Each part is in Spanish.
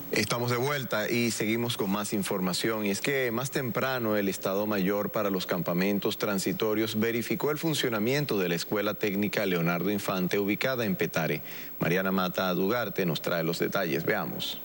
Estamos de vuelta y seguimos con más información, y es que más temprano el Estado Mayor para los Campamentos Transitorios verificó el funcionamiento de la Escuela Técnica Leonardo Infante ubicada en Petare. Mariana Mata Dugarte nos trae los detalles, veamos.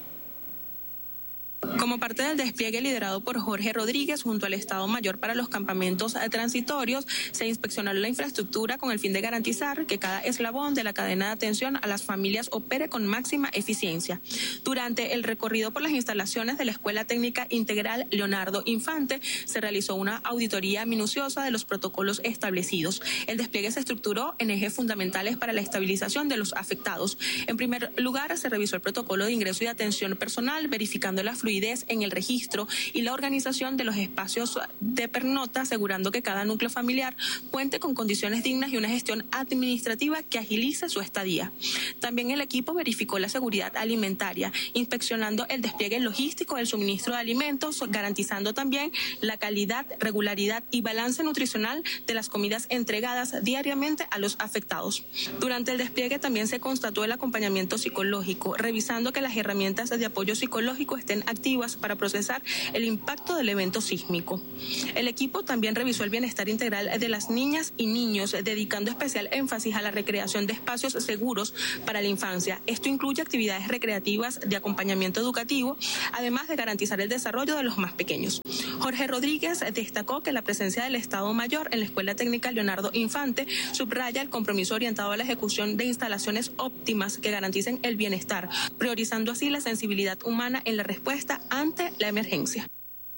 Como parte del despliegue liderado por Jorge Rodríguez junto al Estado Mayor para los Campamentos Transitorios, se inspeccionó la infraestructura con el fin de garantizar que cada eslabón de la cadena de atención a las familias opere con máxima eficiencia. Durante el recorrido por las instalaciones de la Escuela Técnica Integral Leonardo Infante, se realizó una auditoría minuciosa de los protocolos establecidos. El despliegue se estructuró en ejes fundamentales para la estabilización de los afectados. En primer lugar, se revisó el protocolo de ingreso y de atención personal, verificando la fluidez en el registro y la organización de los espacios de pernocta, asegurando que cada núcleo familiar cuente con condiciones dignas y una gestión administrativa que agilice su estadía. También el equipo verificó la seguridad alimentaria, inspeccionando el despliegue logístico del suministro de alimentos, garantizando también la calidad, regularidad y balance nutricional de las comidas entregadas diariamente a los afectados. Durante el despliegue también se constató el acompañamiento psicológico, revisando que las herramientas de apoyo psicológico estén activas para procesar el impacto del evento sísmico. El equipo también revisó el bienestar integral de las niñas y niños, dedicando especial énfasis a la recreación de espacios seguros para la infancia. Esto incluye actividades recreativas de acompañamiento educativo, además de garantizar el desarrollo de los más pequeños. Jorge Rodríguez destacó que la presencia del Estado Mayor en la Escuela Técnica Leonardo Infante subraya el compromiso orientado a la ejecución de instalaciones óptimas que garanticen el bienestar, priorizando así la sensibilidad humana en la respuesta ante la emergencia.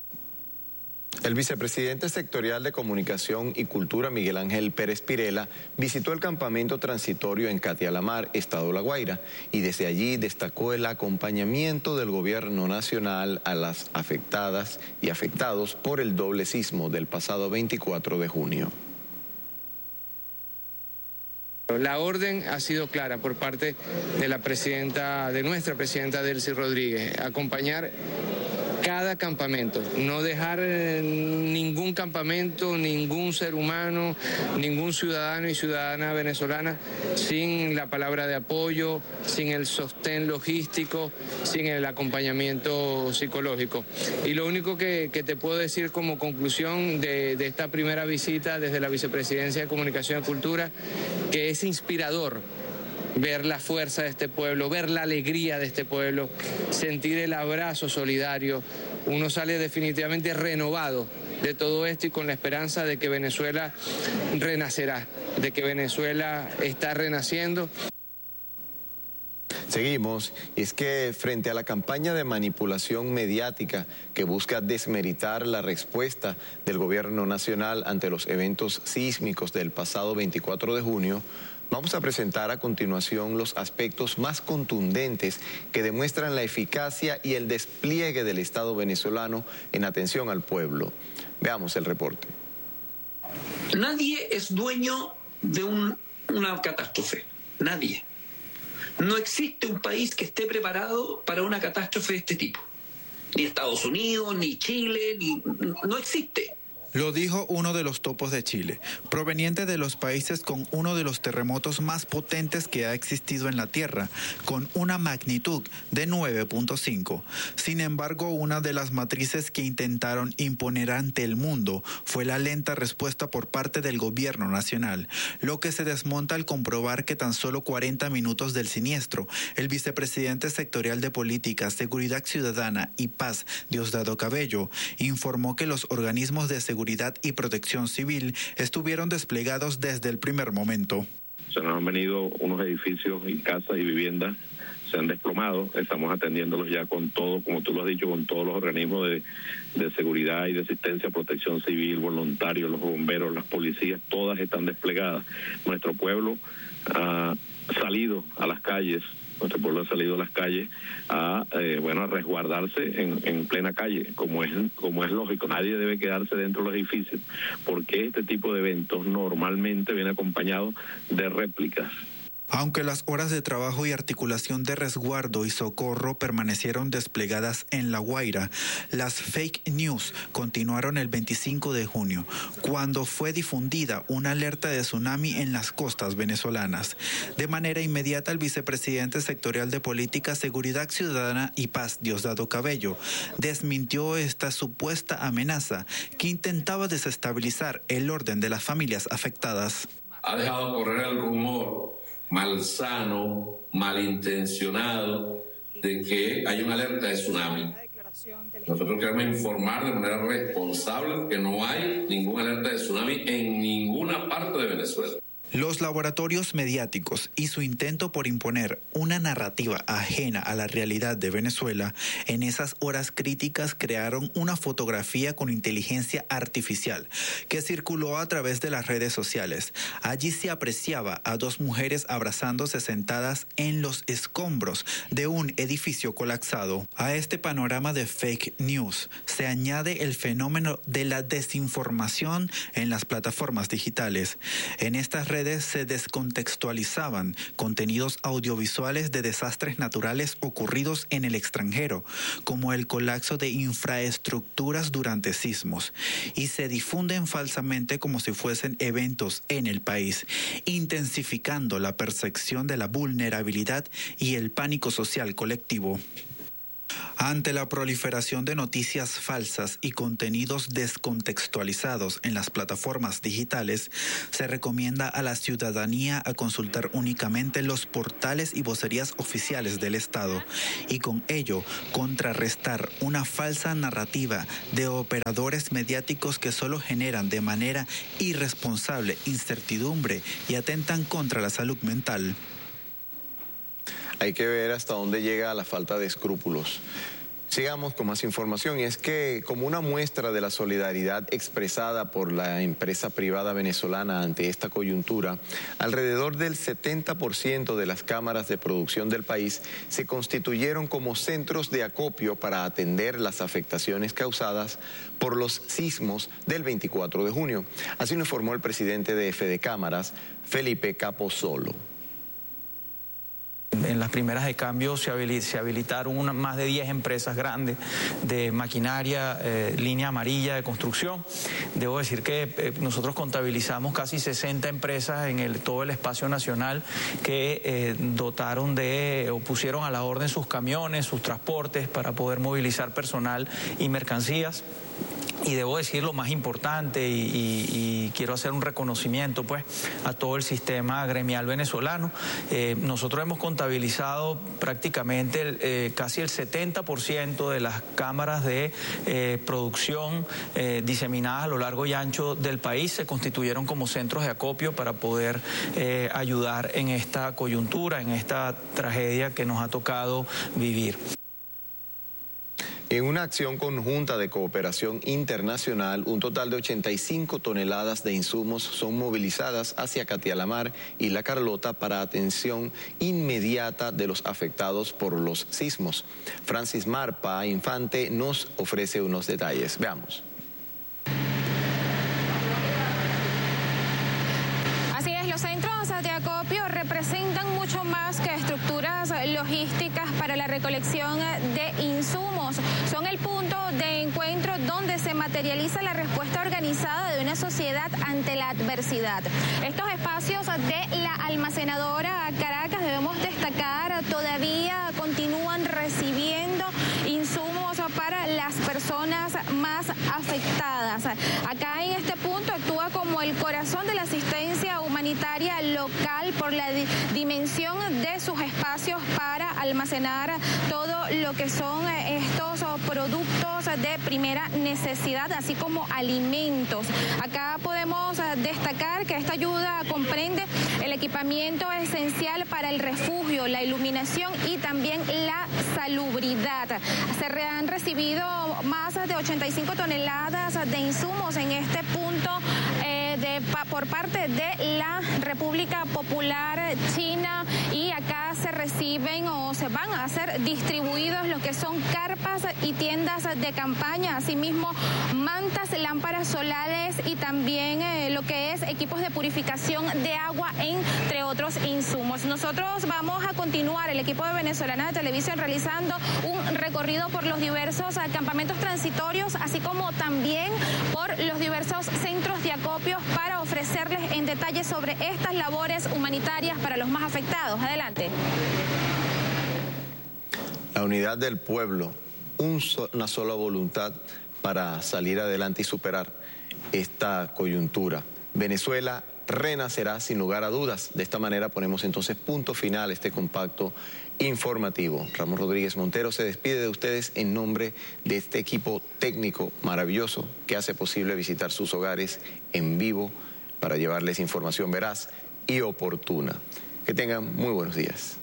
El vicepresidente sectorial de Comunicación y Cultura, Miguel Ángel Pérez Pirela, visitó el campamento transitorio en Catialamar, Estado La Guaira, y desde allí destacó el acompañamiento del gobierno nacional a las afectadas y afectados por el doble sismo del pasado 24 de junio. La orden ha sido clara por parte de nuestra presidenta Delcy Rodríguez, acompañar cada campamento, no dejar ningún campamento, ningún ser humano, ningún ciudadano y ciudadana venezolana sin la palabra de apoyo, sin el sostén logístico, sin el acompañamiento psicológico. Y lo único que te puedo decir como conclusión de esta primera visita desde la Vicepresidencia de Comunicación y Cultura, que es inspirador ver la fuerza de este pueblo, ver la alegría de este pueblo, sentir el abrazo solidario. Uno sale definitivamente renovado de todo esto y con la esperanza de que Venezuela renacerá, de que Venezuela está renaciendo. Seguimos, es que frente a la campaña de manipulación mediática que busca desmeritar la respuesta del gobierno nacional ante los eventos sísmicos del pasado 24 de junio, vamos a presentar a continuación los aspectos más contundentes que demuestran la eficacia y el despliegue del Estado venezolano en atención al pueblo. Veamos el reporte. Nadie es dueño de una catástrofe, nadie. No existe un país que esté preparado para una catástrofe de este tipo. Ni Estados Unidos, ni Chile, no existe. Lo dijo uno de los topos de Chile, proveniente de los países con uno de los terremotos más potentes que ha existido en la Tierra, con una magnitud de 9.5. Sin embargo, una de las matrices que intentaron imponer ante el mundo fue la lenta respuesta por parte del gobierno nacional, lo que se desmonta al comprobar que tan solo 40 minutos del siniestro, el vicepresidente sectorial de Política, Seguridad Ciudadana y Paz, Diosdado Cabello, informó que los organismos de seguridad y protección civil estuvieron desplegados desde el primer momento. Se nos han venido unos edificios y casas y viviendas, se han desplomado, estamos atendiéndolos ya con todo, como tú lo has dicho, con todos los organismos de seguridad y de asistencia, protección civil, voluntarios, los bomberos, las policías, todas están desplegadas. Nuestro pueblo ha salido a las calles. Nuestro pueblo ha salido a las calles a resguardarse en plena calle, como es lógico. Nadie debe quedarse dentro de los edificios, porque este tipo de eventos normalmente viene acompañado de réplicas. Aunque las horas de trabajo y articulación de resguardo y socorro permanecieron desplegadas en La Guaira, las fake news continuaron el 25 de junio, cuando fue difundida una alerta de tsunami en las costas venezolanas. De manera inmediata, el vicepresidente sectorial de Política, Seguridad Ciudadana y Paz, Diosdado Cabello, desmintió esta supuesta amenaza que intentaba desestabilizar el orden de las familias afectadas. Ha dejado correr el rumor malsano, malintencionado, de que hay una alerta de tsunami. Nosotros queremos informar de manera responsable que no hay ninguna alerta de tsunami en ninguna parte de Venezuela. Los laboratorios mediáticos y su intento por imponer una narrativa ajena a la realidad de Venezuela en esas horas críticas crearon una fotografía con inteligencia artificial que circuló a través de las redes sociales. Allí se apreciaba a dos mujeres abrazándose sentadas en los escombros de un edificio colapsado. A este panorama de fake news se añade el fenómeno de la desinformación en las plataformas digitales. En estas redes se descontextualizaban contenidos audiovisuales de desastres naturales ocurridos en el extranjero, como el colapso de infraestructuras durante sismos, y se difunden falsamente como si fuesen eventos en el país, intensificando la percepción de la vulnerabilidad y el pánico social colectivo. Ante la proliferación de noticias falsas y contenidos descontextualizados en las plataformas digitales, se recomienda a la ciudadanía a consultar únicamente los portales y vocerías oficiales del Estado y con ello contrarrestar una falsa narrativa de operadores mediáticos que solo generan de manera irresponsable incertidumbre y atentan contra la salud mental. Hay que ver hasta dónde llega la falta de escrúpulos. Sigamos con más información, y es que como una muestra de la solidaridad expresada por la empresa privada venezolana ante esta coyuntura, alrededor del 70% de las cámaras de producción del país se constituyeron como centros de acopio para atender las afectaciones causadas por los sismos del 24 de junio. Así lo informó el presidente de Fedecámaras, Felipe Capozolo. En las primeras de cambio se habilitaron más de 10 empresas grandes de maquinaria, línea amarilla de construcción. Debo decir que nosotros contabilizamos casi 60 empresas en todo el espacio nacional que dotaron o pusieron a la orden sus camiones, sus transportes para poder movilizar personal y mercancías. Y debo decir lo más importante, y quiero hacer un reconocimiento pues a todo el sistema gremial venezolano. Nosotros hemos contabilizado prácticamente casi el 70% de las cámaras de producción diseminadas a lo largo y ancho del país se constituyeron como centros de acopio para poder ayudar en esta coyuntura, en esta tragedia que nos ha tocado vivir. En una acción conjunta de cooperación internacional, un total de 85 toneladas de insumos son movilizadas hacia Catialamar y La Carlota para atención inmediata de los afectados por los sismos. Francis Marpa Infante nos ofrece unos detalles. Veamos. Así es, los centros de acopio representan mucho más que estructuras logísticas para la recolección de insumos. Son el punto de encuentro donde se materializa la respuesta organizada de una sociedad ante la adversidad. Estos espacios de la almacenadora Caracas, debemos destacar, todavía continúan recibiendo insumos para las personas más afectadas. Acá en este punto actúa como el corazón de la asistencia humanitaria local por la dimensión de sus espacios para almacenar todo lo que son estos productos de primera necesidad, así como alimentos. Acá podemos destacar que esta ayuda comprende el equipamiento esencial para el refugio, la iluminación y también la salubridad. Se han recibido más de 85 toneladas de insumos en este punto por parte de la República Popular China, y acá se reciben o se van van a ser distribuidos lo que son carpas y tiendas de campaña, asimismo mantas, lámparas solares y también lo que es equipos de purificación de agua, entre otros insumos. Nosotros vamos a continuar, el equipo de Venezolana de Televisión, realizando un recorrido por los diversos campamentos transitorios, así como también por los diversos centros de acopios para ofrecerles en detalle sobre estas labores humanitarias para los más afectados. Adelante. La unidad del pueblo, una sola voluntad para salir adelante y superar esta coyuntura. Venezuela renacerá sin lugar a dudas. De esta manera ponemos entonces punto final a este compacto informativo. Ramón Rodríguez Montero se despide de ustedes en nombre de este equipo técnico maravilloso que hace posible visitar sus hogares en vivo para llevarles información veraz y oportuna. Que tengan muy buenos días.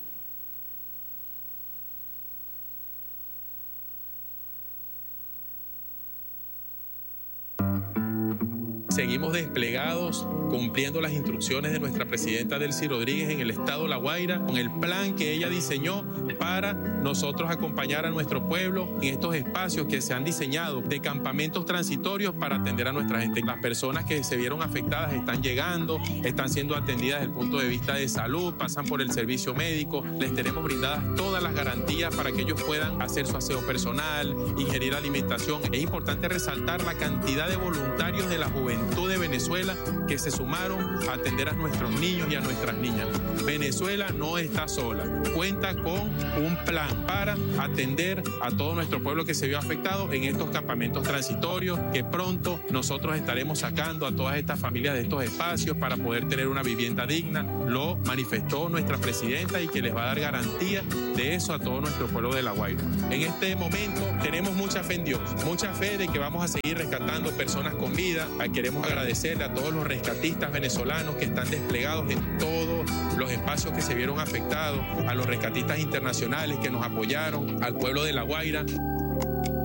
Seguimos desplegados, cumpliendo las instrucciones de nuestra presidenta Delcy Rodríguez en el estado La Guaira, con el plan que ella diseñó para nosotros acompañar a nuestro pueblo en estos espacios que se han diseñado de campamentos transitorios para atender a nuestra gente. Las personas que se vieron afectadas están llegando, están siendo atendidas desde el punto de vista de salud, pasan por el servicio médico, les tenemos brindadas todas las garantías para que ellos puedan hacer su aseo personal, ingerir alimentación. Es importante resaltar la cantidad de voluntarios de la juventud de Venezuela que se sumaron a atender a nuestros niños y a nuestras niñas. Venezuela no está sola, cuenta con un plan para atender a todo nuestro pueblo que se vio afectado en estos campamentos transitorios, que pronto nosotros estaremos sacando a todas estas familias de estos espacios para poder tener una vivienda digna. Lo manifestó nuestra presidenta y que les va a dar garantía de eso a todo nuestro pueblo de La Guaira. En este momento tenemos mucha fe en Dios, mucha fe de que vamos a seguir rescatando personas con vida. Queremos agradecerle a todos los rescatistas venezolanos que están desplegados en todos los espacios que se vieron afectados, a los rescatistas internacionales que nos apoyaron, al pueblo de La Guaira.